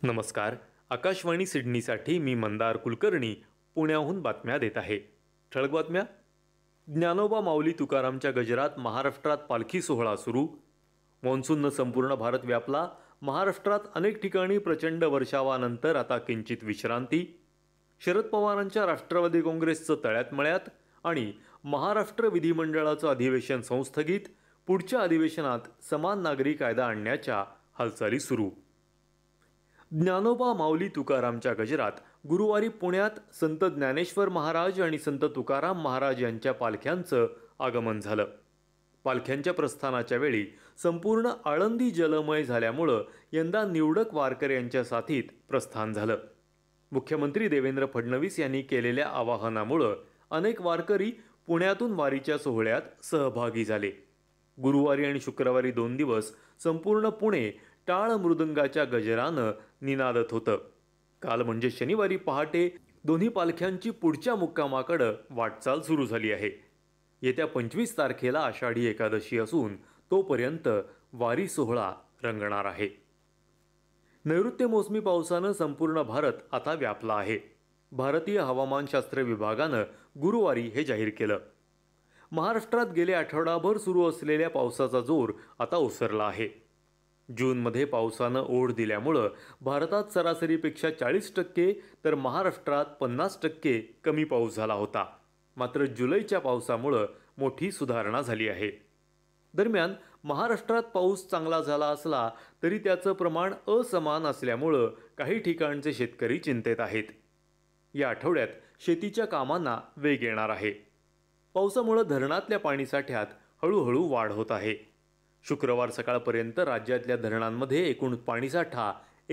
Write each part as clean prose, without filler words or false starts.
नमस्कार. आकाशवाणी सिडनीसाठी मी मंदार कुलकर्णी पुण्याहून बातम्या देत आहे. ठळक बातम्या. ज्ञानोबा माऊली तुकारामच्या गजरात महाराष्ट्रात पालखी सोहळा सुरू. मॉन्सूननं संपूर्ण भारत व्यापला. महाराष्ट्रात अनेक ठिकाणी प्रचंड वर्षावानंतर आता किंचित विश्रांती. शरद पवारांच्या राष्ट्रवादी काँग्रेसचं तळ्यात मळ्यात आणि महाराष्ट्र विधिमंडळाचं अधिवेशन संस्थगित. पुढच्या अधिवेशनात समान नागरी कायदा आणण्याच्या हालचाली सुरू. ज्ञानोबा माऊली तुकारामच्या गजरात गुरुवारी पुण्यात संत ज्ञानेश्वर महाराज आणि संत तुकाराम महाराज यांच्या पालख्यांचं आगमन झालं. पालख्यांच्या प्रस्थानाच्या वेळी संपूर्ण आळंदी जलमय झाल्यामुळं यंदा निवडक वारकऱ्यांच्या साथीत प्रस्थान झालं. मुख्यमंत्री देवेंद्र फडणवीस यांनी केलेल्या आवाहनामुळं अनेक वारकरी पुण्यातून वारीच्या सोहळ्यात सहभागी झाले. गुरुवारी आणि शुक्रवारी 2 दिवस संपूर्ण पुणे टाळ मृदंगाच्या गजरानं निनादत होतं. काल म्हणजे शनिवारी पहाटे दोन्ही पालख्यांची पुढच्या मुक्कामाकडं वाटचाल सुरू झाली आहे. येत्या 25 तारखेला आषाढी एकादशी असून तोपर्यंत वारी सोहळा रंगणार आहे. नैऋत्य मोसमी पावसानं संपूर्ण भारत आता व्यापला आहे. भारतीय हवामानशास्त्र विभागानं गुरुवारी हे जाहीर केलं. महाराष्ट्रात गेले आठवडाभर सुरू असलेल्या पावसाचा जोर आता ओसरला आहे. जूनमध्ये पावसानं ओढ दिल्यामुळं भारतात सरासरीपेक्षा 40% तर महाराष्ट्रात 50% कमी पाऊस झाला होता. मात्र जुलैच्या पावसामुळं मोठी सुधारणा झाली आहे. दरम्यान महाराष्ट्रात पाऊस चांगला झाला असला तरी त्याचं प्रमाण असमान असल्यामुळं काही ठिकाणचे शेतकरी चिंतेत आहेत. या आठवड्यात शेतीच्या कामांना वेग येणार आहे. पावसामुळं धरणातल्या पाणीसाठ्यात हळूहळू वाढ होत आहे. शुक्रवार सकाळपर्यंत राज्यातल्या धरणांमध्ये एकूण पाणीसाठा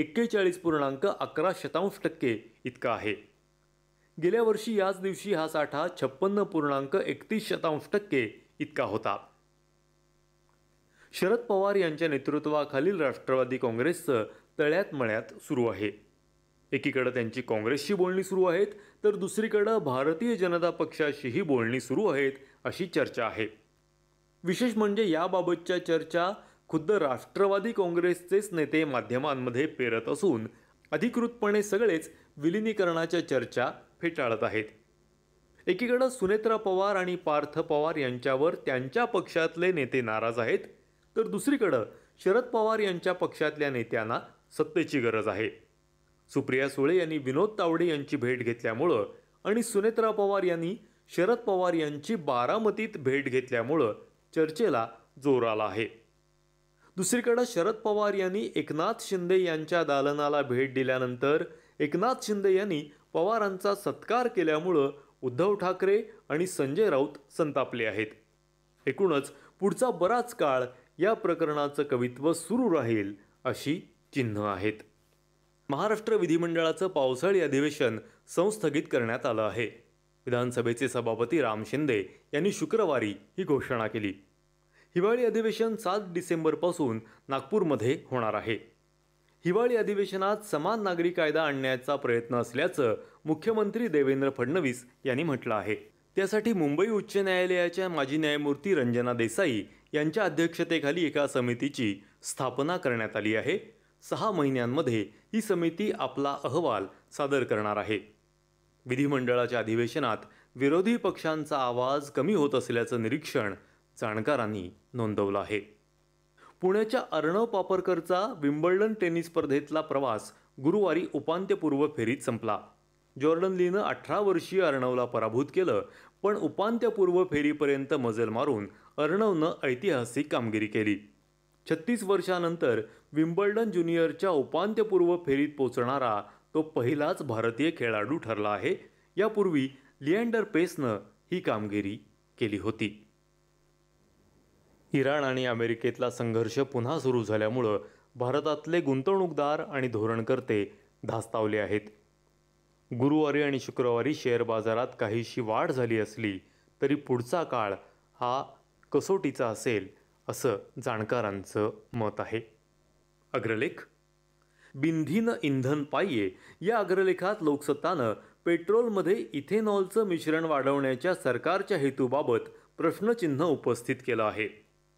41.11% इतका आहे. गेल्या वर्षी याच दिवशी हा साठा 56.31% इतका होता. शरद पवार यांच्या नेतृत्वाखालील राष्ट्रवादी काँग्रेसचं तळ्यात मळ्यात सुरू आहे. एकीकडे त्यांची काँग्रेसशी बोलणी सुरू आहेत तर दुसरीकडे भारतीय जनता पक्षाशीही बोलणी सुरू आहेत अशी चर्चा आहे. विशेष म्हणजे याबाबतच्या चर्चा खुद्द राष्ट्रवादी काँग्रेसचेच नेते माध्यमांमध्ये पेरत असून अधिकृतपणे सगळेच विलिनीकरणाच्या चर्चा फेटाळत आहेत. एकीकडे सुनेत्रा पवार आणि पार्थ पवार यांच्यावर त्यांच्या पक्षातले नेते नाराज आहेत तर दुसरीकडे शरद पवार यांच्या पक्षातल्या नेत्यांना सत्तेची गरज आहे. सुप्रिया सुळे यांनी विनोद तावडे यांची भेट घेतल्यामुळं आणि सुनेत्रा पवार यांनी शरद पवार यांची बारामतीत भेट घेतल्यामुळं चर्चेला जोर आला आहे. दुसरीकडे शरद पवार यांनी एकनाथ शिंदे यांच्या दालनाला भेट दिल्यानंतर एकनाथ शिंदे यांनी पवारांचा सत्कार केल्यामुळं उद्धव ठाकरे आणि संजय राऊत संतापले आहेत. एकूणच पुढचा बराच काळ या प्रकरणाचं कवित्व सुरू राहील अशी चिन्ह आहेत. महाराष्ट्र विधिमंडळाचं पावसाळी अधिवेशन संस्थगित करण्यात आलं आहे. विधानसभेचे सभापती राम शिंदे यांनी शुक्रवारी ही घोषणा केली. हिवाळी अधिवेशन 7 डिसेंबरपासून नागपूरमध्ये होणार आहे. हिवाळी अधिवेशनात समान नागरी कायदा आणण्याचा प्रयत्न असल्याचं मुख्यमंत्री देवेंद्र फडणवीस यांनी म्हटलं आहे. त्यासाठी मुंबई उच्च न्यायालयाच्या माजी न्यायमूर्ती रंजना देसाई यांच्या अध्यक्षतेखाली एका समितीची स्थापना करण्यात आली आहे. 6 महिन्यांमध्ये ही समिती आपला अहवाल सादर करणार आहे. विधिमंडळाच्या अधिवेशनात विरोधी पक्षांचा आवाज कमी होत असल्याचं निरीक्षण जाणकारांनी नोंदवलं आहे. पुण्याच्या अर्णव पापरकरचा विम्बल्डन टेनिस स्पर्धेतला प्रवास गुरुवारी उपांत्यपूर्व फेरीत संपला. जॉर्डन लीनं 18 वर्षीय अर्णवला पराभूत केलं पण उपांत्यपूर्व फेरीपर्यंत मजल मारून अर्णवनं ऐतिहासिक कामगिरी केली. 36 वर्षांनंतर विम्बल्डन ज्युनियरच्या उपांत्यपूर्व फेरीत पोचणारा तो पहिलाच भारतीय खेळाडू ठरला आहे. यापूर्वी लिएंडर पेसनं ही कामगिरी केली होती. इराण आणि अमेरिकेतला संघर्ष पुन्हा सुरू झाल्यामुळं भारतातले गुंतवणूकदार आणि धोरणकर्ते धास्तावले आहेत. गुरुवारी आणि शुक्रवारी शेअर बाजारात काहीशी वाढ झाली असली तरी पुढचा काळ हा कसोटीचा असेल असं जाणकारांचं मत आहे. अग्रलेख. बिनधीन इंधन पाहिये या अग्रलेखात लोकसत्तानं पेट्रोलमध्ये इथेनॉलचं मिश्रण वाढवण्याच्या सरकारच्या हेतूबाबत प्रश्नचिन्ह उपस्थित केलं आहे.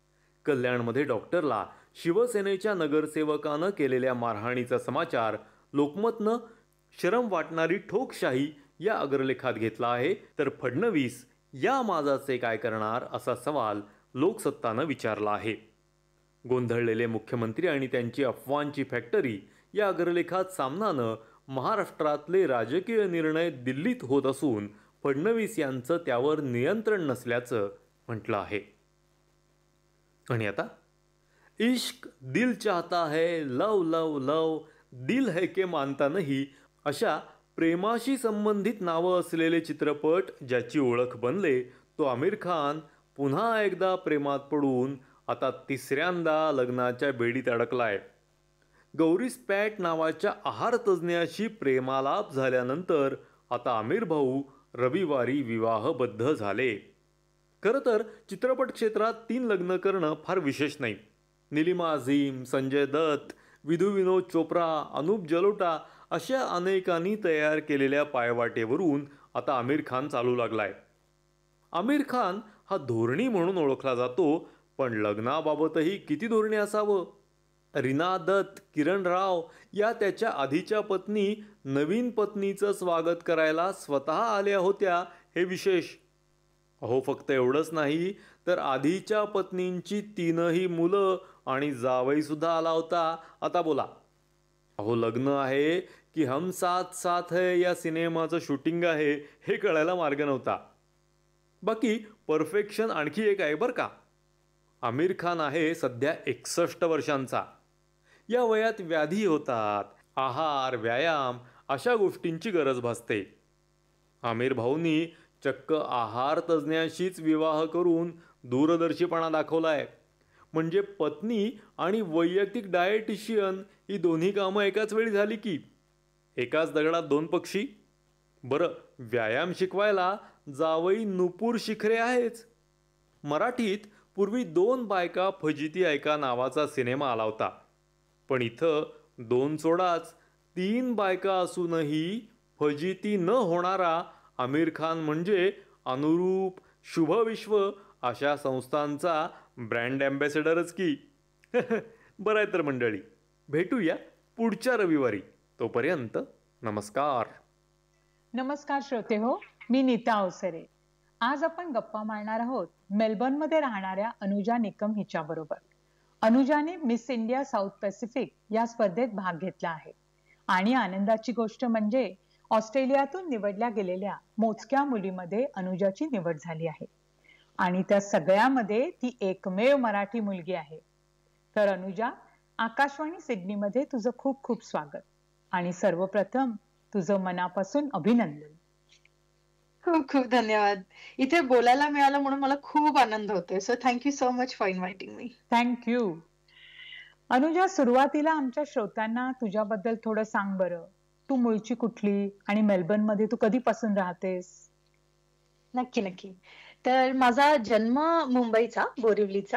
कल्याणमध्ये डॉक्टरला शिवसेनेच्या नगरसेवकानं केलेल्या मारहाणीचा समाचार लोकमतनं शरम वाटणारी ठोकशाही या अग्रलेखात घेतला आहे. तर फडणवीस या माझाचे काय करणार असा सवाल लोकसत्तानं विचारला आहे. गोंधळलेले मुख्यमंत्री आणि त्यांची अफवांची फॅक्टरी या अग्रलेखात सामनानं महाराष्ट्रातले राजकीय निर्णय दिल्लीत होत असून फडणवीस यांचं त्यावर नियंत्रण नसल्याचं म्हटलं आहे. आणि आता इश्क दिल चाहता है, लव लव लव, दिल है के मानता नहीं अशा प्रेमाशी संबंधित नावं असलेले चित्रपट ज्याची ओळख बनले तो आमिर खान पुन्हा एकदा प्रेमात पडून आता तिसऱ्यांदा लग्नाच्या बेडीत अडकलाय. गौरी स्पॅट नावाच्या आहार तज्ज्ञाशी प्रेमालाप झाल्यानंतर आता आमिर भाऊ रविवारी विवाहबद्ध झाले. खरं तर चित्रपट क्षेत्रात 3 लग्न करणं फार विशेष नाही. निलिमा अझीम, संजय दत्त, विधू विनोद चोप्रा, अनूप जलोटा अशा अनेकांनी तयार केलेल्या पायवाटेवरून आता आमिर खान चालू लागलाय. आमिर खान हा धोरणी म्हणून ओळखला जातो, पण लग्नाबाबतही किती धोरणे असावं. रीना दत्त, किरण राव या त्याच्या आधीच्या पत्नी नवीन पत्नीचं स्वागत करायला स्वतः आल्या होत्या हे विशेष. अहो फक्त एवढंच नाही तर आधीच्या पत्नींची 3ही मुलं आणि जावई सुद्धा आला होता. आता बोला, अहो लग्न आहे की हम साथ साथ है या सिनेमाचं शूटिंग आहे हे कळायला मार्ग नव्हता. बाकी परफेक्शन आणखी एक आहे बरं का. आमिर खान आहे सध्या 61 वर्षांचा. या वयात व्याधी होतात, आहार व्यायाम अशा गोष्टींची गरज भासते. आमिर भाऊंनी चक्क आहार तज्ज्ञाशीच विवाह करून दूरदर्शीपणा दाखवलाय. म्हणजे पत्नी आणि वैयक्तिक डाएटिशियन ही दोन्ही कामं एकाच वेळी झाली की. एकाच दगडात 2 पक्षी. बरं, व्यायाम शिकवायला जावई नुपूर शिखरे आहेच. मराठीत पूर्वी 2 बायका फजिती ऐका नावाचा सिनेमा आला होता. पण इथं 2 सोडाच 3 बायका असूनही फजिती न होणारा आमिर खान म्हणजे अनुरूप, शुभविश्व अशा संस्थांचा ब्रँड ॲम्बॅसेडरच की. बरं आहे तर मंडळी, भेटूया पुढच्या रविवारी. तोपर्यंत नमस्कार. नमस्कार श्रोते हो, मी नीता अवसरे. आज आपण गप्पा मारणार आहोत मेलबर्नमध्ये राहणाऱ्या अनुजा निकम हिच्याबरोबर. अनुजाने मिस इंडिया साऊथ पॅसिफिक या स्पर्धेत भाग घेतला आहे. आणि आनंदाची गोष्ट म्हणजे ऑस्ट्रेलियातून निवडल्या गेलेल्या मोजक्या मुलीमध्ये अनुजाची निवड झाली आहे. आणि त्या सगळ्यामध्ये ती एकमेव मराठी मुलगी आहे. तर अनुजा, आकाशवाणी सिडनीमध्ये तुझं खूप खूप स्वागत. आणि सर्वप्रथम तुझं मनापासून अभिनंदन. खूप खूप धन्यवाद. इथे बोलायला मिळालं म्हणून मला खूप आनंद होतोय. So thank you so much for inviting me. Thank you. Anuja, सुरुवातीला आमच्या श्रोत्यांना तुझ्याबद्दल थोडं सांग बरं. तू मूळची कुठली आणि मेलबर्न मध्ये तू कधीपासून राहतेस? नक्की नक्की. तर माझा जन्म मुंबईचा, बोरिवलीचा.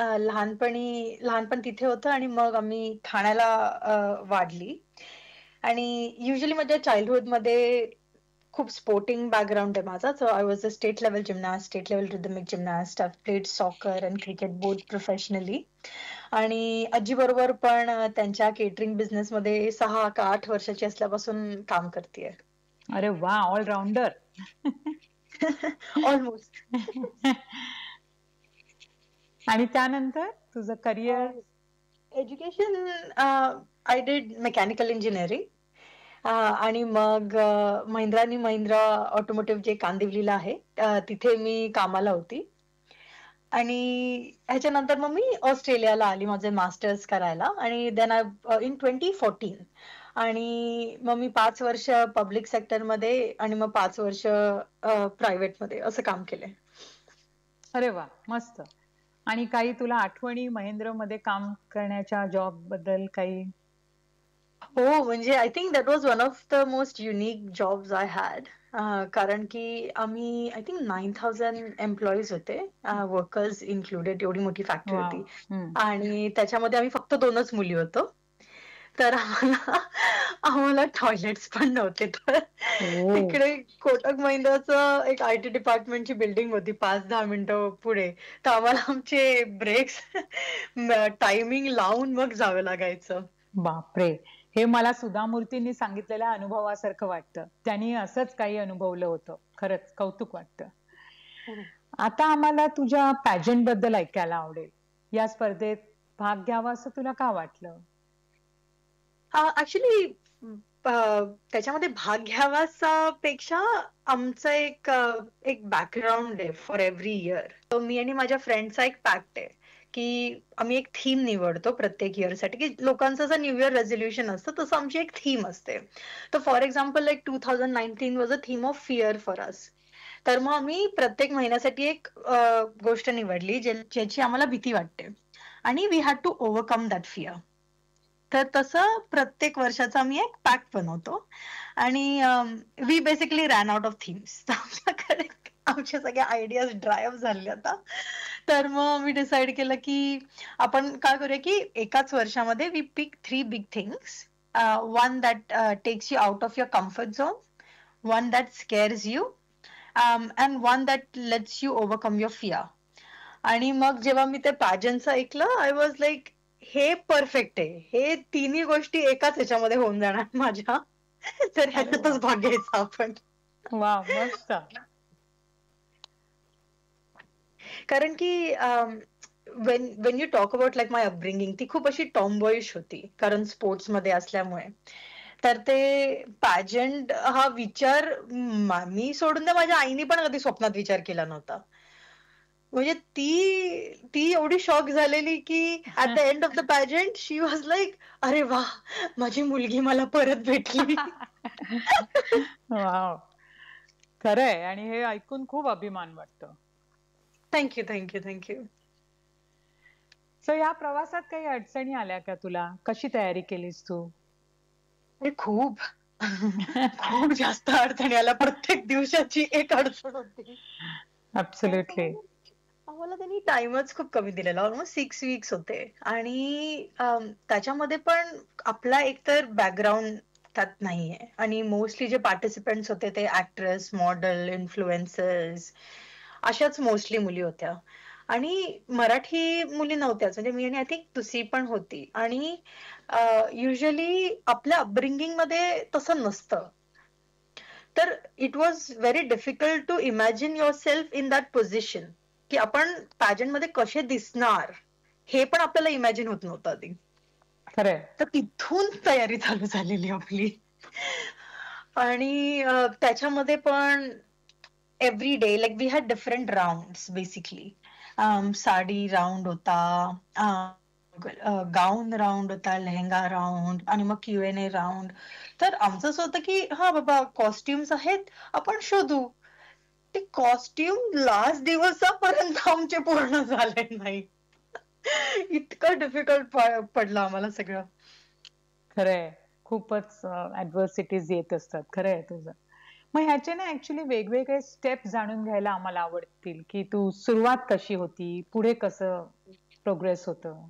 लहानपण तिथे होतं आणि मग आम्ही ठाण्याला वाढली. आणि युजली माझ्या चाइल्डहुड मध्ये खूप स्पोर्टिंग बॅकग्राऊंड आहे माझा. So I was a state level gymnast, state level rhythmic gymnast. I played soccer and cricket both professionally. आणि आजी बरोबर पण त्यांच्या केटरिंग बिझनेस मध्ये 6 का 8 वर्षाची असल्यापासून काम करतेय. अरे वा, ऑलराऊंडर. ऑलमोस्ट. आणि त्यानंतर तुझं career? Education I did mechanical engineering. आणि मग महिंद्रा आणि महिंद्रा ऑटोमोटिव्ह जे कांदिवलीला आहे तिथे मी कामाला होती. आणि ह्याच्यानंतर मग मी ऑस्ट्रेलियाला आली माझे मास्टर्स करायला. आणि देन इन 2014 आणि मग मी 5 वर्ष पब्लिक सेक्टरमध्ये आणि मग 5 वर्ष प्रायव्हेटमध्ये असं काम केलंय. अरे वा, मस्त. आणि काही तुला आठवणी महेंद्रमध्ये काम करण्याच्या जॉब बद्दल काही? हो, म्हणजे I think that was one of the most unique jobs I had. कारण की आम्ही आय थिंक 9,000 एम्प्लॉईज होते, वर्कर्स इन्क्लुडेड. एवढी मोठी फॅक्टरी वाव. होती. हम्म. आणि त्याच्यामध्ये आम्ही फक्त 2च मुली होतो. तर आम्हाला टॉयलेट्स पण नव्हते. तर ओ. तिकडे कोटक महिंद्राचं एक IT डिपार्टमेंटची बिल्डिंग होती 5-10 मिनिटं पुढे. तर आम्हाला आमचे ब्रेक्स टायमिंग लावून मग जावं लागायचं. बापरे, हे मला सुधा मूर्तींनी सांगितलेल्या अनुभवासारखं वाटतं. त्यांनी असंच काही अनुभवलं होतं. खरंच कौतुक वाटतं. आता आम्हाला तुझ्या पॅजंट बद्दल ऐकायला आवडेल. या स्पर्धेत भाग घ्यावा असं तुला का वाटलं? ऍक्च्युली त्याच्यामध्ये भाग घ्यावाचा पेक्षा आमचं एक बॅकग्राऊंड आहे फॉर एव्हरी इयर. तो मी आणि माझ्या फ्रेंडचा एक पॅक्ट आहे की आम्ही एक थीम निवडतो प्रत्येक इयर साठी, की लोकांचं जसं न्यू इयर रेझोल्युशन असतं तसं आमची एक थीम असते. तर for example like 2019 was a theme of fear for us. तर मग आम्ही प्रत्येक महिन्यासाठी एक गोष्ट निवडली ज्याची आम्हाला भीती वाटते आणि we had to overcome that fear. तर तसं प्रत्येक वर्षाचा आम्ही एक पॅक्ट बनवतो आणि we basically ran out of themes. आमच्याकडे आमच्या सगळ्या आयडियाज ड्राय झाले आता. तर मग मी डिसाईड केलं की आपण काय करूया की एकाच वर्षामध्ये we peak 3 big things. One that text you out of your comfort zone, one that स्केअर्स you, and one that let's you overcome your fear. आणि मग जेव्हा मी ते पॅजंटचं ऐकलं आय वॉज लाईक हे परफेक्ट आहे. हे तिन्ही गोष्टी एकाच ह्याच्यामध्ये होऊन जाणार माझ्या. तर ह्याच्यातच भाग घ्यायचा आपण. वा, मस्त. कारण की Wien you talk about like my upbringing, ती खूप अशी टॉमबॉईश होती कारण स्पोर्ट्स मध्ये असल्यामुळे. तर ते पॅजंट हा विचार मी सोडून द्या, माझ्या आईने पण कधी स्वप्नात विचार केला नव्हता. म्हणजे ती एवढी शॉक झालेली की at the end of the pageant she was like अरे वा, माझी मुलगी मला परत भेटली. वाव, खरंय. आणि हे ऐकून खूप अभिमान वाटतो. Thank you thank you thank you. सो या प्रवासात काही अडचणी आल्या का तुला? कशी तयारी केलीस तू? खूप खूप जास्त अडचणी आल्या. प्रत्येक दिवसाची एक अडचण होती. ऍब्सोल्युटली. आम्हाला त्यांनी टाइमच खूप कमी दिलेला, ऑलमोस्ट 6 वीक्स होते. आणि त्याच्यामध्ये पण आपला एकतर बॅकग्राऊंड त्यात नाहीये आणि मोस्टली जे पार्टिसिपेंट्स होते ते ऍक्ट्रेस, मॉडेल, इन्फ्लुएन्सर्स अशाच मोस्टली मुली होत्या. आणि मराठी मुली नव्हत्याच, म्हणजे मी आणि आय थिंक दुसरी पण होती. आणि युजली आपल्या अपब्रिंगिंग मध्ये तसं नसतं. तर it was very difficult to imagine your self in that position, की आपण पॅजंट मध्ये कसे दिसणार हे पण आपल्याला इमॅजिन होत नव्हतं आधी. खरंय. तर तिथून तयारी चालू झालेली आपली. आणि त्याच्यामध्ये पण every day like we had different rounds basically. Sari round होता, गाऊन राउंड होता, लेहंगा राउंड आणि मग Q&A राउंड. तर आमचं असं होतं की हा बाबा कॉस्ट्युम्स आहेत, आपण शोधू. ते कॉस्ट्युम लास्ट दिवसापर्यंत आमचे पूर्ण झाले नाही. इतकं डिफिकल्ट पडलं आम्हाला सगळं. खरंय. खूपच ऍडव्हर्सिटीज येत असतात. खरंय तुझं. मग ह्याचे ना ऍक्च्युली वेगवेगळे स्टेप जाणून घ्यायला आम्हाला आवडतील, की तू सुरुवात कशी होती, पुढे कसं प्रोग्रेस होतं?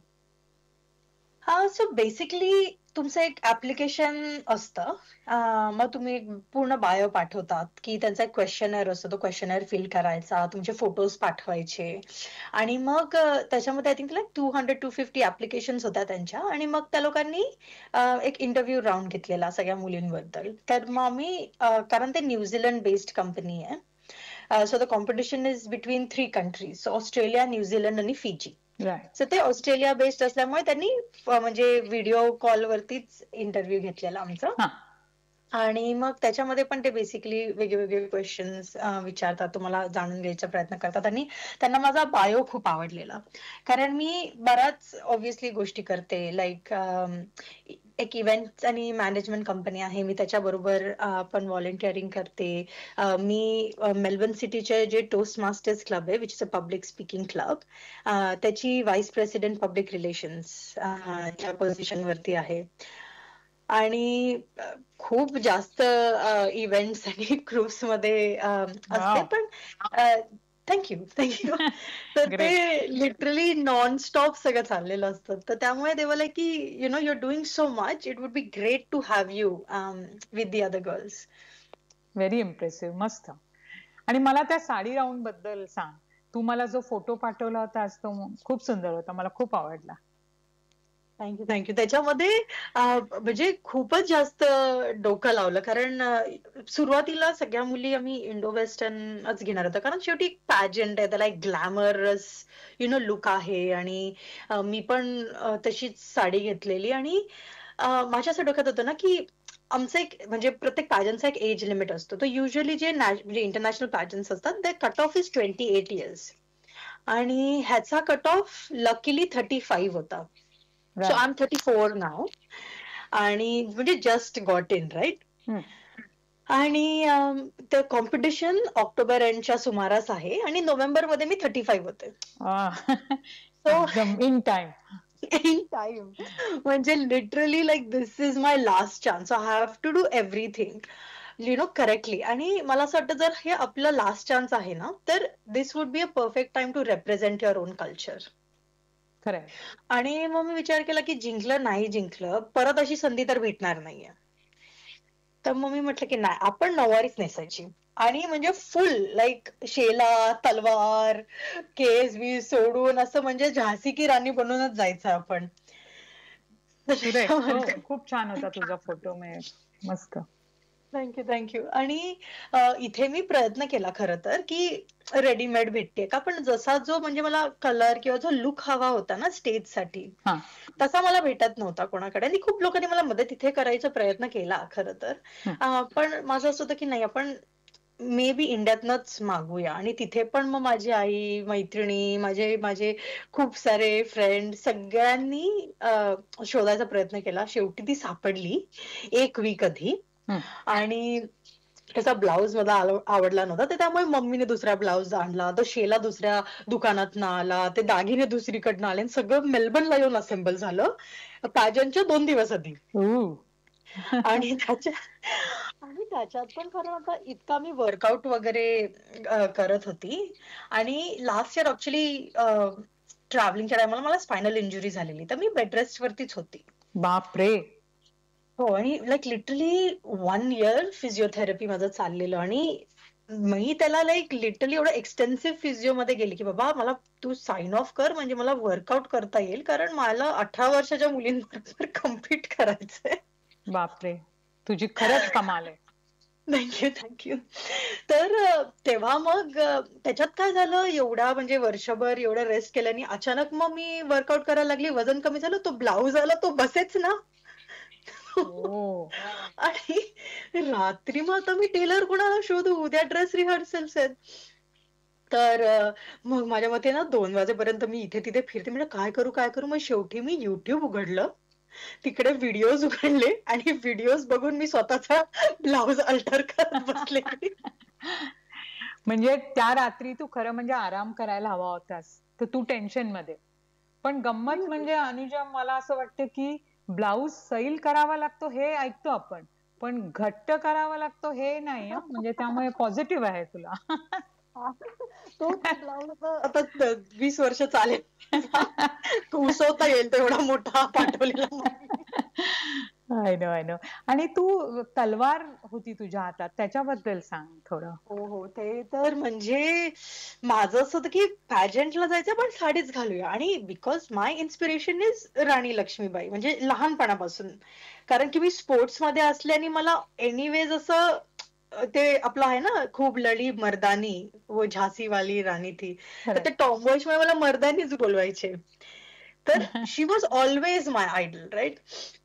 सो बेसिकली तुमचं एक ऍप्लिकेशन असतं. मग तुम्ही एक पूर्ण बायो पाठवतात, की त्यांचा एक क्वेश्चनर असतो, तो क्वेश्चनर फिल करायचा, तुमचे फोटोज पाठवायचे. आणि मग त्याच्यामध्ये आय थिंक लाईक 200-250 ऍप्लिकेशन्स होत्या त्यांच्या. आणि मग त्या लोकांनी एक इंटरव्ह्यू राऊंड घेतलेला सगळ्या मुलींबद्दल. तर मग आम्ही कारण ते न्यूझीलंड बेस्ड कंपनी आहे, so the competition is between 3 countries, Australia, New Zealand आणि फिजी. राईट. सो ते ऑस्ट्रेलिया बेस्ड असल्यामुळे त्यांनी म्हणजे व्हिडिओ कॉल वरतीच इंटरव्ह्यू घेतलेला आमचा. हा. आणि मग त्याच्यामध्ये पण ते बेसिकली वेगवेगळे क्वेश्चन्स विचारतात, तुम्हाला जाणून घ्यायचा प्रयत्न करतात. आणि त्यांना माझा बायो खूप आवडलेला, कारण मी बऱ्याच ऑब्व्हियसली गोष्टी करते. लाईक एक इव्हेंट आणि मॅनेजमेंट कंपनी आहे, मी त्याच्याबरोबर पण व्हॉलेंटिअरिंग करते. मी मेलबर्न सिटीचे जे टोस्ट मास्टर्स क्लब आहे, which is a public speaking club, त्याची व्हाईस प्रेसिडेंट पब्लिक रिलेशन्स च्या पोझिशन वरती आहे. आणि खूप जास्त इव्हेंट्स आणि ग्रुप्स मध्ये असते. वाव. पण थँक्यू थँक्यू. तर ते ग्रेट. लिटरली नॉन स्टॉप सगळं चाललेलं असतं. तर त्यामुळे ते बोलले की you know you R doing so much, it would be great to have you with the other girls. Very impressive. मस्त. आणि मला त्या साडी राऊंड बद्दल सांग. तू मला जो फोटो पाठवला होता आज तो खूप सुंदर होता, मला खूप आवडला. थँक्यू. त्याच्यामध्ये म्हणजे खूपच जास्त डोकं लावलं. कारण सुरुवातीला सगळ्या मुली आम्ही इंडो वेस्टर्नच घेणार होतो. कारण शेवटी एक पॅजंट आहे, त्याला एक ग्लॅमरस लुक आहे आणि मी पण तशीच साडी घेतलेली आणि माझ्या असं डोक्यात होतं ना, की आमचं एक म्हणजे प्रत्येक पॅजंटचा एक एज लिमिट असतो. तर युजुअली जे म्हणजे इंटरनॅशनल पॅजंट्स असतात, ते कट ऑफ इज 28 इयर्स आणि ह्याचा कट ऑफ लकीली 35 होता. So I right. M 34 now आणि म्हणजे जस्ट गॉट इन राईट आणि ते कॉम्पिटिशन ऑक्टोबर एंडच्या सुमारास आहे आणि नोव्हेंबर मध्ये मी 35 होते. सो एकदम इन टाइम. इन टाइम म्हणजे literally like this is my last chance. I have to do everything correctly आणि मला असं वाटतं जर हे आपलं लास्ट चान्स आहे ना तर दिस would be a perfect time to represent your on culture. खरंय. आणि मग मी विचार केला की जिंकलं नाही जिंकलं परत अशी संधी तर भेटणार नाहीये. तर मग मी म्हटलं की नाही आपण नऊवारीच नेसायची आणि म्हणजे फुल लाईक शेला तलवार केस बीस सोडून असं म्हणजे झाशी की राणी बनूनच जायचं आपण. सुरेख. हो, त्याच्यामध्ये खूप छान होता तुझा फोटो. मस्त. थँक्यू. आणि इथे मी प्रयत्न केला खरं तर की रेडीमेड भेटते का पण जसा जो म्हणजे मला कलर किंवा जो लुक हवा होता ना स्टेजसाठी हा. तसा मला भेटत नव्हता कोणाकडे आणि खूप लोकांनी मला मदत इथे करायचा प्रयत्न केला खरं तर. हं. पण माझं असं होतं की नाही आपण मे बी इंडियातनच मागूया आणि तिथे पण मग माझी आई मैत्रिणी माझे माझे खूप सारे फ्रेंड सगळ्यांनी शोधायचा प्रयत्न केला. शेवटी ती सापडली एक वीक आधी हं. आणि त्याचा ब्लाऊज मला आवडला नव्हता तर त्यामुळे मम्मीने दुसरा ब्लाऊज आणला. तो शेला दुसऱ्या दुकानातनं आला. ते दागिने दुसरीकडनं आले आणि सगळं मेलबर्नला येऊन असेंबल झालं पॅजंटच्या 2 दिवस आधी. ऊ. आणि त्याच्यात पण खरं आता इतका मी वर्कआउट वगैरे करत होती आणि लास्ट इयर ऍक्च्युली ट्रॅव्हलिंगच्या टायमाला मला स्पायनल इंजुरी झालेली तर मी बेड रेस्ट वरतीच होती. बापरे. हो आणि लाईक लिटरली 1 इयर फिजिओथेरपी माझं चाललेलं आणि मी त्याला लाईक लिटरली एवढं एक्सटेन्सिव्ह फिजिओ मध्ये गेली की बाबा मला तू साइन ऑफ कर म्हणजे मला वर्कआउट करता येईल कारण मला 18 वर्षाच्या मुलींबरोबर कम्पीट करायचंय. बापरे. तुझी खरंच कमाल आहे. थँक्यू. तर तेव्हा मग त्याच्यात काय झालं एवढा म्हणजे वर्षभर एवढं रेस्ट केल्याने अचानक मग मी वर्कआउट करायला लागली वजन कमी झालं तो ब्लाऊज आला तो बसेच ना. ओ. आणि रात्री मग आता मी टेलर कुणाला शोधू उद्या ड्रेस रिहर्सल्स आहेत. तर मग माझ्या मते ना 2 वाजेपर्यंत मी इथे तिथे फिरते म्हणजे काय करू मग शेवटी मी युट्यूब उघडलं तिकडे व्हिडिओज उघडले आणि व्हिडिओज बघून मी स्वतःचा ब्लाऊज अल्टर करत बसले. म्हणजे त्या रात्री तू खरं म्हणजे आराम करायला हवा होतास तर तू टेन्शन मध्ये. पण गंमत म्हणजे अनुजा मला असं वाटतं की ब्लाऊज सैल करावा लागतो हे ऐकतो आपण पण घट्ट करावा लागतो हे नाही हं. म्हणजे त्यामुळे पॉझिटिव्ह आहे तुला. तो ब्लाऊज आता 20 वर्ष चालेल. उसवता येईल तेवढा मोठा पाठवलेला आय नो. आणि तू तलवार होती तुझ्या हातात त्याच्याबद्दल सांग थोडं. हो. ते तर म्हणजे माझं असं होतं की पॅजंटला जायचं पण साडीच घालूया आणि बिकॉज माय इन्स्पिरेशन इज राणी लक्ष्मीबाई म्हणजे लहानपणापासून. कारण की मी स्पोर्ट्स मध्ये असल्याने मला एनिवेज असं ते आपलं आहे ना खूप लढी मर्दानी वो झांसी वाली राणी थी. तर खरंय. ते टॉमबॉयज मला मर्दानीच बोलवायचे. तर शी was always my idle right.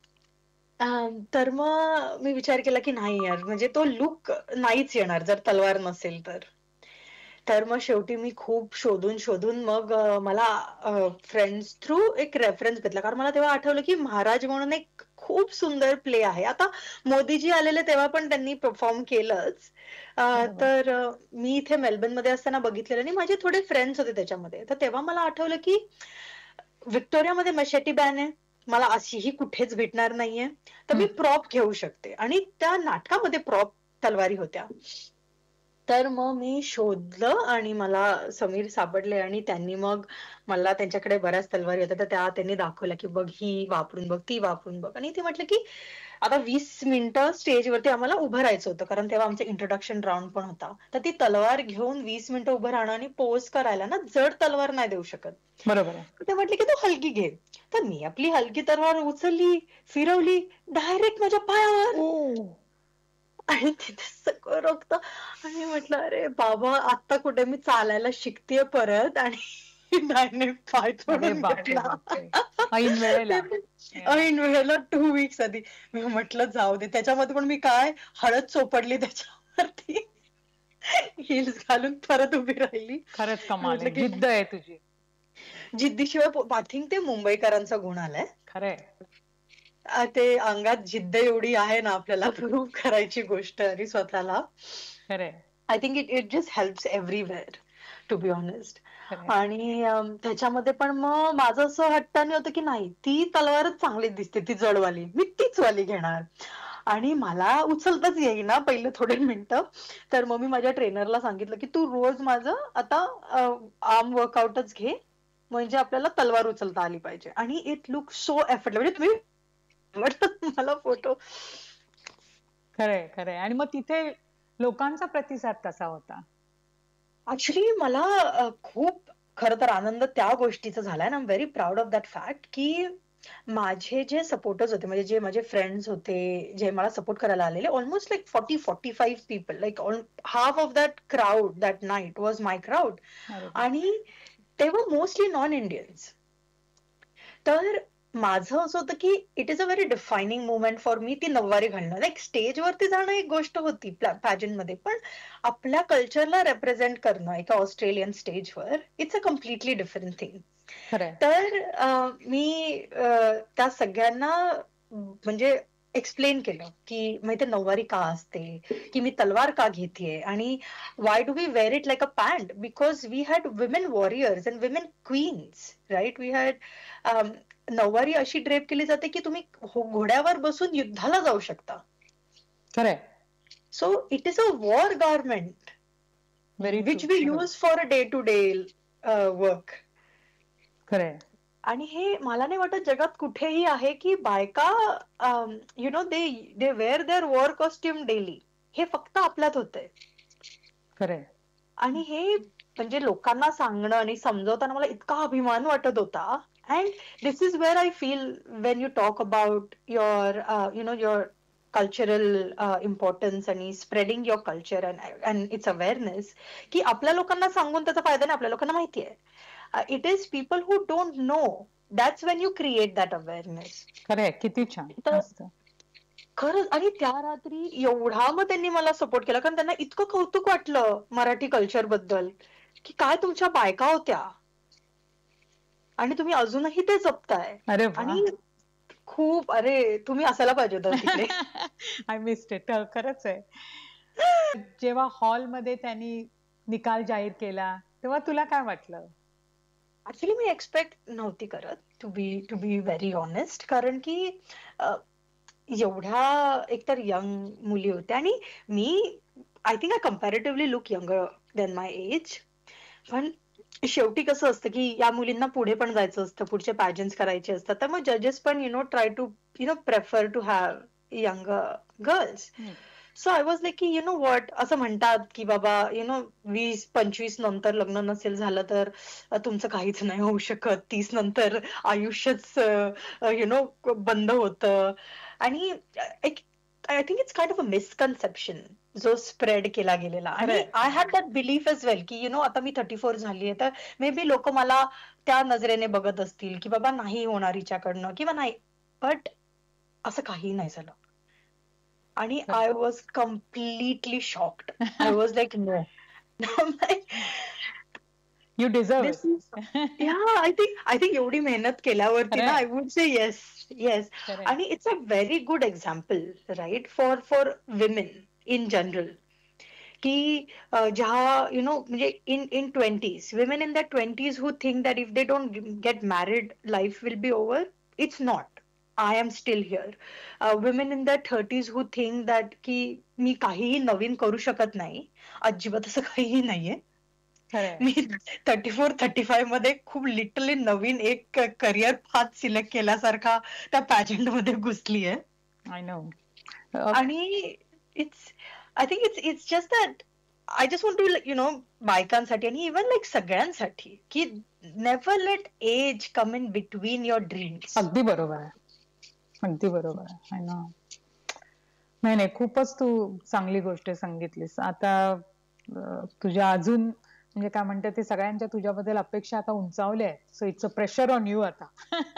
तर मग मी विचार केला की नाही यार म्हणजे तो लुक नाहीच येणार जर तलवार नसेल तर. तर मग शेवटी मी खूप शोधून शोधून मग मला फ्रेंड्स थ्रू एक रेफरन्स भेटला कारण मला तेव्हा आठवलं की महाराज म्हणून एक खूप सुंदर प्ले आहे. आता मोदीजी आलेले तेव्हा पण त्यांनी परफॉर्म केलंच. बरोबर. तर मी इथे मेलबर्न मध्ये असताना बघितलेलं आणि माझे थोडे फ्रेंड्स होते त्याच्यामध्ये तर तेव्हा मला आठवलं की व्हिक्टोरियामध्ये मशेटी बॅन आहे. मला अशीही कुठेच भेटणार नाहीये. तर मी हं. प्रॉप घेऊ शकते आणि त्या नाटकामध्ये प्रॉप तलवारी होत्या. तर मग मी शोधलं आणि मला समीर सापडले आणि त्यांनी मग मला त्यांच्याकडे बऱ्याच तलवारी होत्या तर त्यांनी दाखवल्या की बघ ही वापरून बघ ती वापरून बघ आणि ते म्हटलं की आता 20 मिनिटं स्टेजवरती आम्हाला उभं राहायचं होतं कारण तेव्हा आमचं इंट्रोडक्शन राऊंड पण होता तर ती तलवार घेऊन 20 मिनिटं उभं राहणं आणि पोज करायला ना जड तलवार नाही देऊ शकत बरोबर आहे. ते म्हटले की तू हलकी घे तर मी आपली हलकी तलवार उचलली फिरवली डायरेक्ट माझ्या पायावर ओ आणि तिथे सगळं रक्त आणि म्हटलं अरे बाबा आता कुठे मी चालायला शिकतेय परत आणि नाही पाय अरे तोडून बापरे घेतला बापरे ऐन वेळेला ऐन वेळेला 2 वीक्स आधी मी म्हटलं जाऊ दे त्याच्यामध्ये पण मी काय हळद चोपडली त्याच्यावरती हिल्स घालून परत उभी राहिली खरंच कमाल आहे. म्हटलं की जिद्द आहे तुझी. जिद्दीशिवाय आय थिंक ते मुंबईकरांचा गुण आलाय खरंय. ते अंगात जिद्द एवढी आहे ना आपल्याला प्रूव्ह करायची गोष्ट आणि स्वतःला खरंय. I think it just helps everywhere to be honest खरंय. आणि त्याच्यामध्ये पण मग माझं असं हट्टाने होतं की नाही ती तलवारच चांगली दिसते ती जडवाली मी तीच वाली घेणार आणि मला उचलताच येईना पहिले थोडे मिनिटं तर मग मी माझ्या ट्रेनरला सांगितलं की तू रोज माझं आता आर्म वर्कआउटच घे म्हणजे आपल्याला तलवार उचलता आली पाहिजे आणि इट लुक सो एफर्टलेस म्हणजे तुम्ही आवडतात मला फोटो खरंय. खरंय. आणि मग तिथे लोकांचा प्रतिसाद कसा होता? ऍक्च्युली मला खूप खरं तर आनंद त्या गोष्टीचा झालाय आणि I am very proud of that fact की माझे जे सपोर्टर्स होते म्हणजे जे माझे फ्रेंड्स होते जे मला सपोर्ट करायला आलेले almost like 40-45 people like half of that crowd that night was my crowd अरे वा. आणि ते वर मोस्टली नॉन इंडियन्स तर माझं असं होतं की it is a very defining movement for me ती नऊवारी घालणं लाईक स्टेजवरती जाणं एक गोष्ट होती पॅजंट मध्ये पण आपल्या कल्चरला रेप्रेझेंट करणं एका ऑस्ट्रेलियन स्टेजवर it's a completely different thing खरंय. तर त्या सगळ्यांना म्हणजे एक्सप्लेन केलं की माहिती नऊवारी का असते की मी तलवार का घेतेय आणि why do we wear it like a pant because we had women warriors and women queens right we had नऊवारी अशी ड्रेप केली जाते की तुम्ही घोड्यावर बसून युद्धाला जाऊ शकता खरंय. So it is a war garment very which we use for a day to day work खरंय. आणि हे मला नाही वाटत जगात कुठेही आहे की बायका you know they were there war costume daily हे फक्त आपल्यात होतंय खरंय. आणि हे म्हणजे लोकांना सांगणं आणि समजवताना मला इतका अभिमान वाटत होता and this is where I feel Wien you talk about your you know your cultural importance आणि spreading your culture and it's awareness की आपल्या लोकांना सांगून त्याचा फायदा नाही आपल्या लोकांना माहिती आहे it is people who don't know that's Wien you create that awareness खरंय. किती छान. तर मस्त. खरंच आणि त्या रात्री एवढा मग त्यांनी मला सपोर्ट केला कारण त्यांना इतकं कौतुक वाटलं मराठी कल्चर बद्दल की काय तुमच्या बायका होत्या आणि तुम्ही अजूनही ते जपताय अरे वा. आणि खूप अरे तुम्ही असायला पाहिजे होतं तिकडे आय मिस्ड इट. खरंच आहे. जेव्हा हॉलमध्ये त्यांनी निकाल जाहीर केला तेव्हा तुला काय वाटलं? ऍक्च्युली मी एक्सपेक्ट नव्हती करत टू बी व्हेरी ऑनेस्ट कारण की एवढ्या एकतर यंग मुली होत्या आणि मी I think I comparatively look younger than my age पण शेवटी कसं असतं की या मुलींना पुढे पण जायचं असतं पुढचे पॅजन्स करायचे असतात तर मग जजेस पण try to prefer to have younger girls so I was like की व्हॉट असं म्हणतात की बाबा 20-25 नंतर लग्न नसेल झालं तर तुमचं काहीच नाही होऊ शकत 30 नंतर आयुष्यच बंद होतं आणि I think it's kind of a misconception जो स्प्रेड केला गेलेला आणि I had that belief age वेल की आता मी 34 झालीये तर मे बी लोक मला त्या नजरेने बघत असतील की बाबा नाही होणार हिच्याकडनं किंवा नाही बट असं काही नाही झालं आणि I was completely shocked I was like no you deserve. I think एवढी मेहनत केल्यावरती ना आय वुड से येस आणि it's a very good example right for women in general की ज्या म्हणजे in 20s women in that 20s who think that if they don't get married life will be over it's not I am still here. Women in the 30s who think that की मी काहीही नवीन करू शकत नाही, अजिबात असं काहीही नाहीये. खरंय. मी 34-35 मध्ये खूप लिटरली नवीन एक करिअर पाथ सिलेक्ट केल्यासारखा त्या पॅजंट मध्ये घुसलीये. I know. आणि it's I think it's just that I just want to बायकांसाठी आणि इव्हन लाईक सगळ्यांसाठी की never late age come in between your dreams. अगदी बरोबर आहे. अगदी बरोबर आहे. I know. नाही नाही, खूपच तू चांगली गोष्ट सांगितलीस. आता तुझ्या अजून म्हणजे काय म्हणतात ते सगळ्यांच्या तुझ्याबद्दल अपेक्षा आता उंचावल्या आहेत. So it's a pressure on you आता.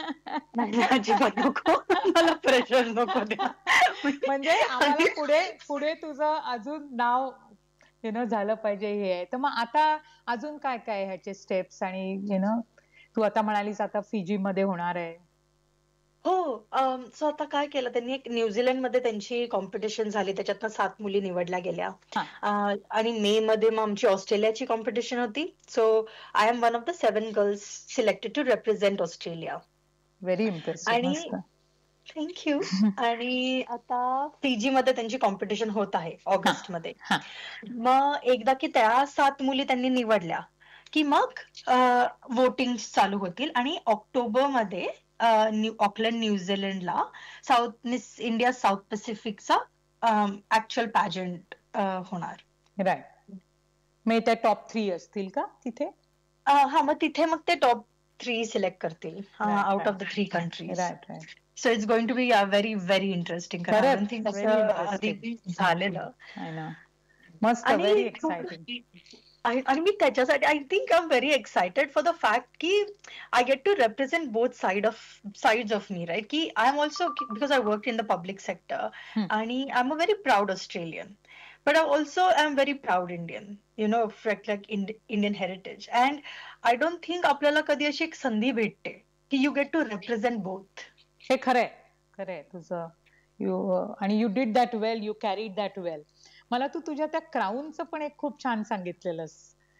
अजिबात नको, मला प्रेशर नको द्या. म्हणजे आम्हाला पुढे पुढे तुझं अजून नाव झालं पाहिजे हे आहे. तर मग आता अजून काय काय ह्याचे स्टेप्स आणि तू आता म्हणालीस आता फिजी मध्ये होणार आहे. हो. सो आता काय केलं त्यांनी, एक न्यूझीलंडमध्ये त्यांची कॉम्पिटिशन झाली, त्याच्यातनं 7 मुली निवडल्या गेल्या. आणि मे मध्ये मग आमची ऑस्ट्रेलियाची कॉम्पिटिशन होती. So I am one of the 7 girls selected to represent Australia. Very impressive. आणि मस्त. थँक्यू. आणि आता फिजी मध्ये त्यांची कॉम्पिटिशन होत आहे ऑगस्ट मध्ये. मग एकदा की त्या 7 मुली त्यांनी निवडल्या की मग वोटिंग चालू होतील आणि ऑक्टोबर मध्ये Auckland न्यूझीलंडला miss India south पॅसिफिकचा actual pageant होणार. राईट. मग त्या टॉप 3 असतील का तिथे? हा, मग तिथे मग ते टॉप 3 सिलेक्ट करतील out of the 3 countries. Right right. So it's going to be very very interesting. कारण आय डोंट थिंक असं आधी झालेलं. I know. मस्त. आणि व्हेरी एक्साइटिंग. आणि मी त्याच्यासाठी I think I am very excited for the fact की I get to represent both sides of me, right? की I am also, because I work in the public sector आणि I am a very proud Australian, but I am very proud Indian, like Indian heritage. And I don't think आपल्याला कधी अशी एक संधी भेटते की you get to represent both. हे खरंय. खरंय तुझं. आणि you did that well, you carried that वेल. मला तू तुझ्या त्या क्राऊनचं पण एक खूप छान सांगितलेलंस.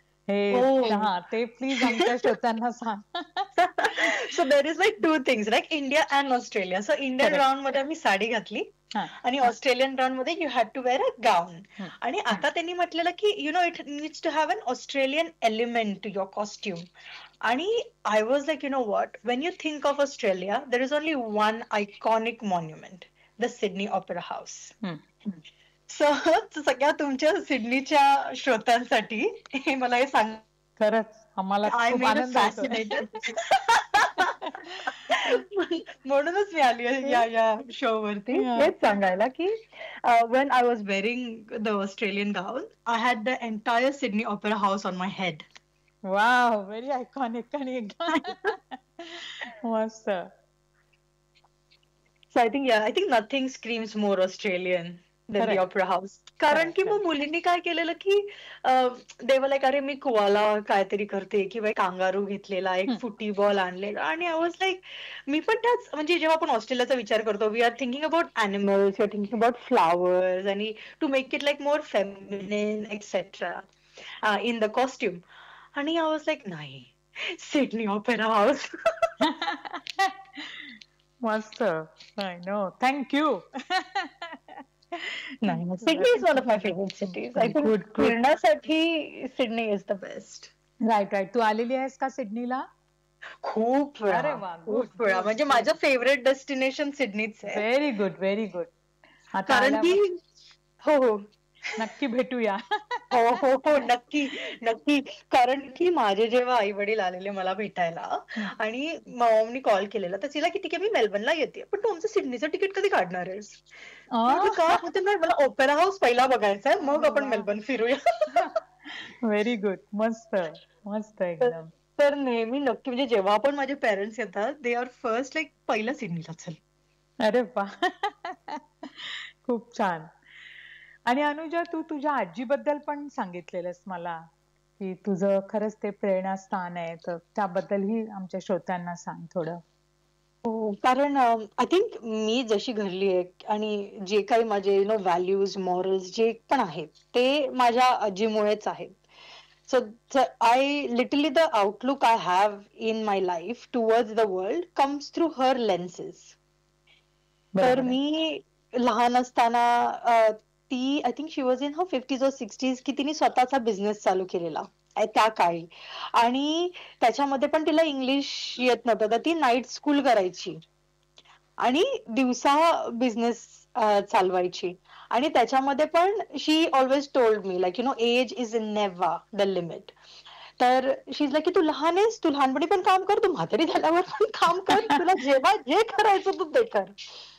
हे ते प्लीज आमच्या श्रोत्यांना सांग. So there is like 2 things, like India and Australia. So Indian round मध्ये आम्ही साडी घातली आणि ऑस्ट्रेलियन राऊंड मध्ये यू हॅड टू वेअर अ गाऊन. आणि आता त्यांनी म्हटलेलं की it needs to have an Australian element to your costume. आणि I was like, what, Wien you think of Australia there is only one iconic monument, the Sydney opera house. So सगळ्या तुमच्या सिडनीच्या श्रोत्यांसाठी हे मला हे सांग. खरंच आम्हाला खूप आनंद होतो. म्हणूनच मी आली या शो वरती हेच सांगायला की when I was wearing the Australian gown, I had the entire Sydney Opera House on my head. Wow, very iconic. आणि मस्त. So I think nothing screams more Australian than the Opera House. कारण की मग मुलींनी काय केलेलं की देवा लाईक, अरे मी कुवाला काहीतरी करते किंवा एक कांगारू घेतलेला, एक फुटीबॉल आणलेला. आणि आय वॉज लाईक, मी पण त्याच, म्हणजे जेव्हा आपण ऑस्ट्रेलियाचा विचार करतो, we R thinking about animals, we R thinking about flowers, आणि to make it like more feminine etcetera in the costume. आणि आय वॉज लाईक, नाही, सिडनी ऑपेरा हाऊस. मस्त. I know. थँक्यू. नाही, Sydney is one of my favourite cities. I think फिरण्यासाठी Sydney is the best. Right right. तू आलेली आहेस का सिडनीला? खूप वेळा. अरे वा, खूप वेळा. म्हणजे माझं फेवरेट डेस्टिनेशन सिडनीच आहे. Very good, very good. कारण की हो नक्की भेटूया. हो नक्की नक्की. कारण की माझे जेव्हा आई वडील आलेले मला भेटायला आणि मॉमनी कॉल केलेला, तर तिला की ठीक आहे मी मेलबर्नला येते, पण तू आमचं सिडनीचं तिकीट कधी काढणार आहेस? का होते नाही, मला ओपेरा हाऊस पहिला बघायचा आहे, मग आपण मेलबर्न फिरूया. Very good. मस्त मस्त एकदम. तर नेहमी नक्की, म्हणजे जेव्हा पण माझे पेरेंट्स येतात, दे आर फर्स्ट लाईक पहिलं सिडनीला चल. अरे वा, खूप छान. आणि अनुजा, तू तुझ्या आजीबद्दल पण सांगितलेलंस मला की तुझं खरंच ते प्रेरणास्थान आहे, तर त्याबद्दलही आमच्या श्रोत्यांना सांग थोडं. हो, कारण आय थिंक मी जशी घडली आहे आणि जे काही माझे व्हॅल्यूज, मॉरल्स जे पण आहेत ते माझ्या आजीमुळेच आहेत. So I literally the outlook I have in my life towards the world comes through her lenses. तर बरोबर आहे. मी लहान असताना ती I think she was in her 50s or 60s की तिने स्वतःचा बिझनेस चालू केलेला त्या काळी. आणि त्याच्यामध्ये पण तिला इंग्लिश येत नव्हतं, तर ती नाईट स्कूल करायची आणि दिवसा बिझनेस चालवायची. आणि त्याच्यामध्ये पण शी always told me like age is never the limit. तर शी इज लाईक की तू लहान आहेस, तू लहानपणी पण काम कर, तू म्हातारी झाल्यावर पण काम कर, तुला जेव्हा जे करायचं तू ते कर.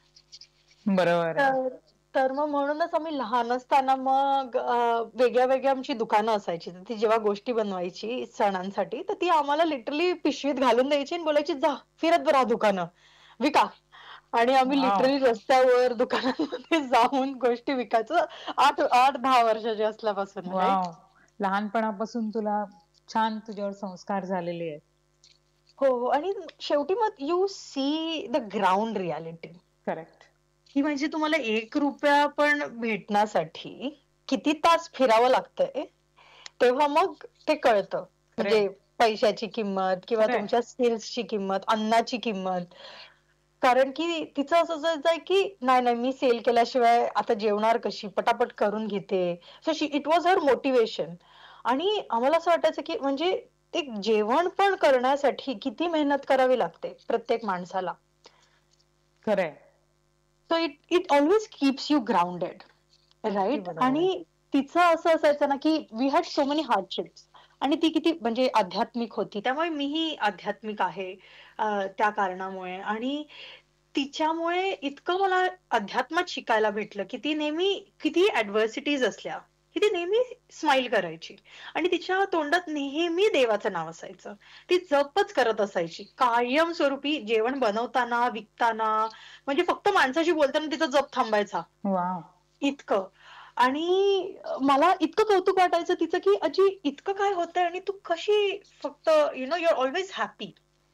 बरोबर आहे. तर तर मग म्हणूनच आम्ही लहान असताना मग वेगळ्या वेगळ्या आमची दुकानं असायची. तर ती जेव्हा गोष्टी बनवायची सणांसाठी, तर ती आम्हाला लिटरली पिशवीत घालून द्यायची आणि बोलायची, "जा फिरत राहा दुकानं, विका." आणि आम्ही वाव. लिटरली रस्त्यावर दुकानांमध्ये जाऊन गोष्टी विकायचो. 8-10 वर्षाचे असल्यापासून, राइट? वाव. लहानपणापासून तुला छान तुझ्यावर संस्कार झालेले आहेत. हो, हो. आणि शेवटी मग you see the ground reality. Correct. की म्हणजे तुम्हाला ₹1 पण भेटण्यासाठी किती तास फिरावं लागतंय, तेव्हा मग ते कळतं. खरंय. म्हणजे पैशाची किंमत किंवा खरंय. तुमच्या स्किल्सची किंमत, अन्नाची किंमत. कारण की तिचं असं असायचं की नाही, नाही मी सेल केल्याशिवाय आता जेवणार कशी? पटापट करून घेते. So it was her motivation. आणि आम्हाला असं वाटायचं की म्हणजे एक जेवण पण करण्यासाठी किती मेहनत करावी लागते प्रत्येक माणसाला. खरंय. So it it always keeps you grounded, अगदी राइट? बरोबर आहे. आणि तिचं असं असायचं ना की we had so many hardships. आणि ती किती म्हणजे आध्यात्मिक होती, त्यामुळे मीही आध्यात्मिक आहे त्या कारणामुळे. आणि तिच्यामुळे इतकं मला अध्यात्मात शिकायला भेटलं की ती नेहमी किती ऍडव्हर्सिटीज असल्या की ती नेहमी स्माइल करायची. आणि तिच्या तोंडात नेहमी देवाचं नाव असायचं. ती जपच करत असायची कायमस्वरूपी, जेवण बनवताना, विकताना. म्हणजे फक्त माणसाशी बोलताना तिचा जप थांबायचा, वाव. इतकं. आणि मला इतकं कौतुक वाटायचं तिचं की अजी इतकं काय होतंय आणि तू कशी फक्त यु आर ऑलवेज हॅपी.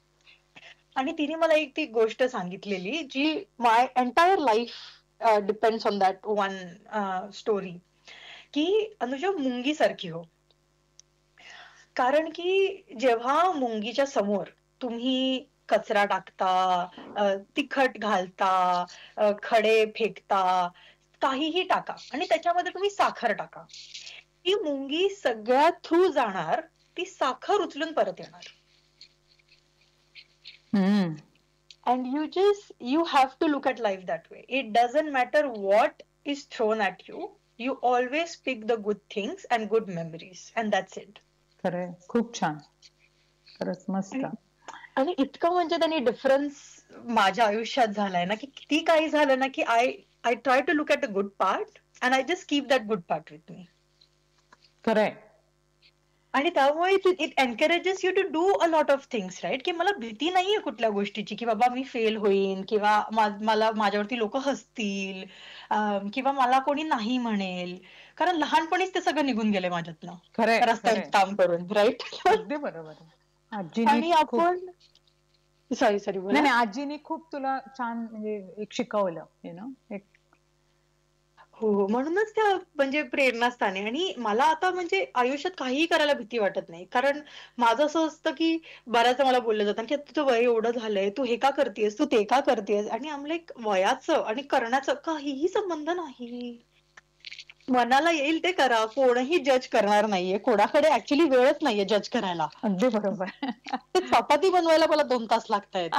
आणि तिने मला एक ती गोष्ट सांगितलेली जी माय entire life depends on that one story. की अनुजा मुंगी सारखी हो. कारण की जेव्हा मुंगीच्या समोर तुम्ही कचरा टाकता, तिखट घालता, खडे फेकता, काहीही टाका आणि त्याच्यामध्ये तुम्ही साखर टाका, ती मुंगी सगळ्या थ्रू जाणार, ती साखर उचलून परत येणार. हम्म. And you have to look at life that way. It doesn't matter what is thrown at you. You always pick the good things and good memories, and that's it. खरंय. खूप छान. खरंच मस्त. आणि इतकं म्हणजे त्यांनी डिफरन्स माझ्या आयुष्यात झालाय ना की किती काही झालं ना की I try to look at the good part and I just keep that good part with me. खरंय. आणि त्यामुळे it encourages you to do a lot of things, right? की मला भीती नाहीये कुठल्या गोष्टीची की बाबा मी फेल होईन किंवा मला माझ्यावरती लोक हसतील किंवा मला कोणी नाही म्हणेल. कारण लहानपणीच ते सगळं निघून गेलंय माझ्यातनं खरंय. रस्त्यावर खरंय. काम करून, राईट? अगदी बरोबर आहे. आजीनी आणि खूप आपण सॉरी बोला. नाही नाही आजीनी खूप तुला छान म्हणजे एक शिकवलं एक. हो, हो. म्हणूनच त्या म्हणजे प्रेरणास्थान आहे. आणि मला आता म्हणजे आयुष्यात काहीही करायला भीती वाटत नाही. कारण माझं असं असतं, की बऱ्याचदा मला बोललं जातं, की "तुझं वय एवढं झालंय, तू हे का करतीयेस? तू ते का करतीयेस?" आणि आय एम लाइक वयाचं आणि करण्याचं काहीही संबंध नाही. मनाला येईल ते करा. कोणीही जज करणार नाहीये. कोणाकडे ऍक्च्युअली वेळच नाहीये जज करायला. अगदी बरोबर. ते चपाती बनवायला मला 2 तास लागतायत.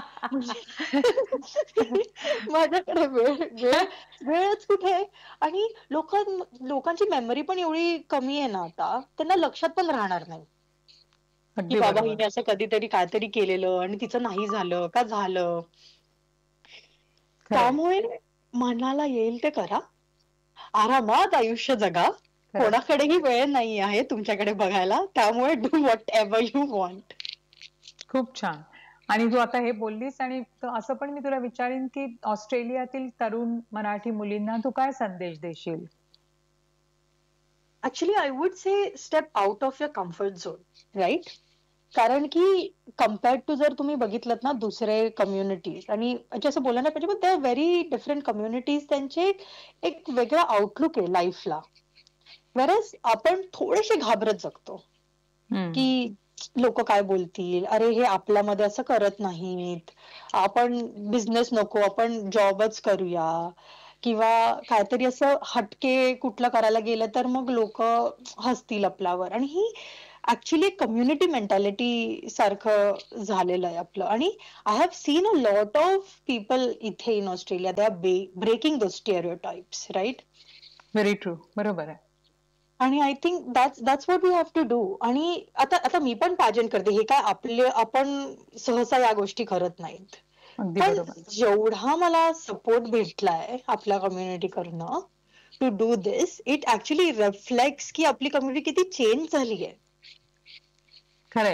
माझ्याकडे वेळच कुठे आहे? आणि लोकांची मेमरी पण एवढी कमी आहे ना आता, त्यांना लक्षात पण राहणार नाही. की अगदी बाबा बरोबर. हिने असं कधीतरी काहीतरी केलेलं आणि तिचं नाही झालं का झालं. खरंय. त्यामुळे मनाला येईल ते करा. आरामात आयुष्य जगा. खरंय. कोणाकडेही वेळ नाही आहे तुमच्याकडे बघायला. त्यामुळे do what ever you want. खूप छान. आणि तू आता हे बोललीस आणि असं पण मी तुला विचारीन की ऑस्ट्रेलियातील तरुण मराठी मुलींना तू काय संदेश देशील? Actually I would say step out of your comfort zone, right? कारण की कम्पेअर्ड टू जर तुम्ही बघितलं ना दुसरे कम्युनिटीज, आणि म्हणजे असं बोलायला नाही पाहिजे, पण त्या व्हेरी डिफरंट कम्युनिटीज, त्यांचे एक वेगळा आउटलुक आहे लाईफला. वेरएज आपण थोडेसे घाबरत जगतो हम्म. की लोक काय बोलतील, अरे हे आपल्यामध्ये असं करत नाहीत, आपण बिझनेस नको, आपण जॉबच करूया, किंवा काहीतरी असं हटके कुठलं करायला गेलं तर मग लोक हसतील आपल्यावर. आणि ही ऍक्च्युली कम्युनिटी मेंटॅलिटी सारखं झालेलं आहे आपलं. आणि I have seen a lot of people इथे in Australia, they are breaking the stereotypes, right? Very true, बरोबर आहे. आणि I think that's what we have to do. आणि आता आता मी पण पॅजंट करते, हे काय आपण सहसा या गोष्टी करत नाहीत. अगदी पण बरोबर. जेवढा मला सपोर्ट भेटलाय आपल्या कम्युनिटीकडनं to do this, it actually reflects की आपली कम्युनिटी किती चेंज झाली आहे. खरंय.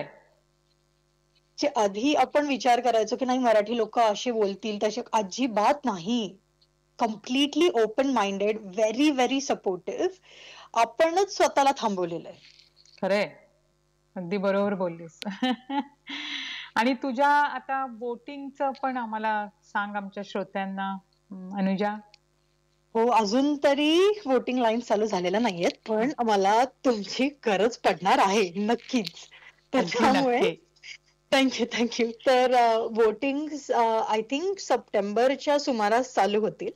जे आधी आपण विचार करायचो की नाही मराठी लोक असे बोलतील तसे, अजिबात नाही. Completely open minded, very very supportive. आपणच स्वतःला थांबवलेलं आहे. खरंय, अगदी बरोबर बोललीस. आणि तुझ्या आता बोटिंगचं पण आम्हाला सांग, आमच्या श्रोत्यांना. अनुजा. हो, अजून तरी वोटिंग लाईन चालू झालेल्या नाहीयेत, पण मला तुमची गरज पडणार आहे नक्कीच. तर अगदी त्यामुळे नक्की. थँक्यू. तर वोटिंग आय थिंक सप्टेंबरच्या सुमारास चालू होतील.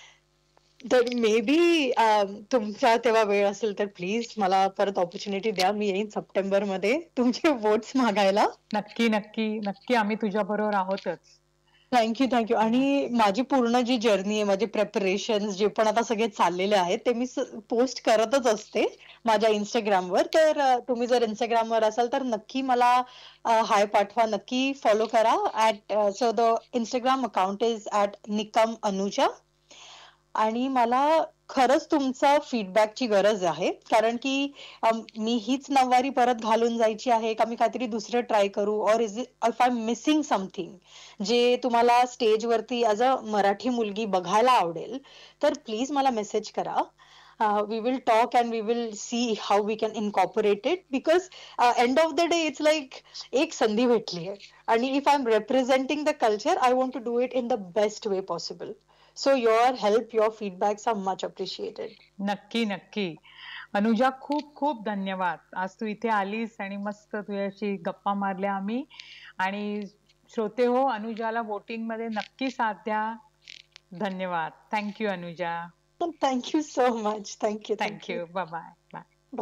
तर मे बी तुमचा तेव्हा वेळ असेल तर प्लीज मला परत ऑपॉर्च्युनिटी द्या. मी येईन सप्टेंबरमध्ये तुमचे वोट्स मागायला. नक्की नक्की नक्की, आम्ही तुझ्या बरोबर आहोतच. थँक्यू. आणि माझी पूर्ण जी जर्नी आहे, माझे प्रेपरेशन जे पण आता सगळे चाललेले आहेत ते मी पोस्ट करतच असते माझ्या इंस्टाग्रामवर. तर तुम्ही जर इंस्टाग्रामवर असाल तर नक्की मला हाय पाठवा, नक्की फॉलो करा. So the Instagram account is @Nikam Anuja. आणि मला खरंच तुमचा फीडबॅकची गरज आहे, कारण की मी हीच नऊवारी परत घालून जायची आहे का मी काहीतरी दुसरं ट्राय करू, और is if I am missing something जे तुम्हाला स्टेजवरती ॲज अ मराठी मुलगी बघायला आवडेल, तर प्लीज मला मेसेज करा. We will talk and we will see how we can incorporate it, because end of the day it's like एक संधी भेटली आहे. आणि if I am representing the culture, I want to do it in the best way possible. So your help, your feedbacks are much appreciated. नक्की नक्की. अनुजा, खूप खूप धन्यवाद. आज तू इथे आलीस आणि मस्त तुझ्याशी गप्पा मारल्या आम्ही. आणि श्रोते हो, अनुजाला वोटिंग मध्ये नक्की साथ द्या. धन्यवाद. Thank you Anuja. Thank you so much. Thank you. Thank you. Bye bye bye.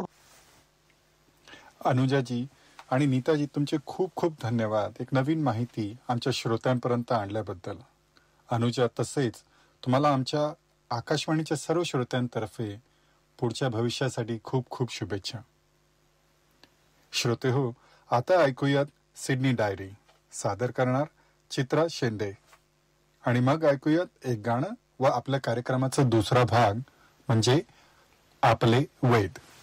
अनुजाजी आणि नीताजी, तुमचे खूप खूप धन्यवाद एक नवीन माहिती आमच्या श्रोत्यांपर्यंत आणल्याबद्दल. अनुजा, तसेच तुम्हाला आमच्या आकाशवाणीच्या सर्व श्रोत्यांतर्फे पुढच्या भविष्यासाठी खूप खूप शुभेच्छा. श्रोते हो, आता ऐकूयात सिडनी डायरी, सादर करणार चित्रा शेंडे. आणि मग ऐकूयात एक गाणं व आपल्या कार्यक्रमाचा दुसरा भाग म्हणजे आपले वेद.